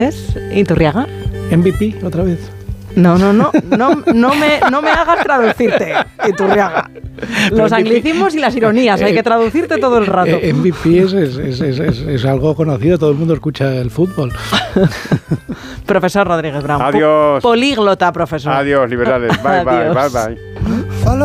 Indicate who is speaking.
Speaker 1: ¿Es Iturriaga?
Speaker 2: MVP, otra vez.
Speaker 1: No me hagas traducirte, Iturriaga. Los anglicismos y las ironías, hay que traducirte todo el rato.
Speaker 2: MVP es algo conocido, todo el mundo escucha el fútbol.
Speaker 1: Profesor Rodríguez Brown.
Speaker 3: Adiós.
Speaker 1: Políglota, profesor.
Speaker 3: Adiós, liberales. Bye, bye, bye, bye.